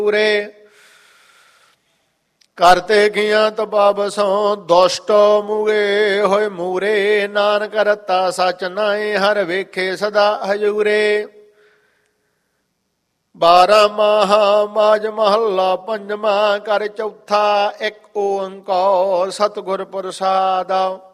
ਪੂਰੇ ਕਰਤੇ ਕੀਆਂ ਤਪਾ ਬਸੋਂ ਦੁਸ਼ਟ ਮੂਰੇ ਹੋਏ ਮੂਰੇ ਨਾਨਕ ਰਤਾ ਸਚ ਨਾਏ ਹਰ ਵੇਖੇ ਸਦਾ ਹਜੂਰੇ 12 ਮਾਹਾ ਮਾਜ ਮਹੱਲਾ ਪੰਜਵਾਂ ਕਰ ਚੌਥਾ ਇੱਕ ਓੰਕਾਰ ਸਤਿਗੁਰ ਪ੍ਰਸਾਦਿ।